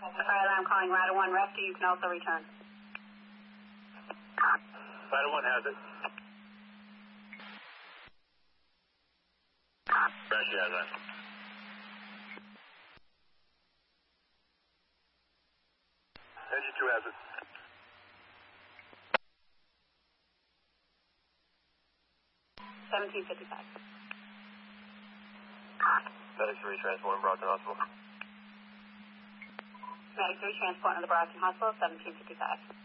Fire alarm calling Rider 1 rescue. You can also return. Rider 1 has it. Rescue has that. Engine 2 has it. $17.55. Medic 3 transporting Brockton Hospital. Medic 3 transporting to the Brockton Hospital, $17.55.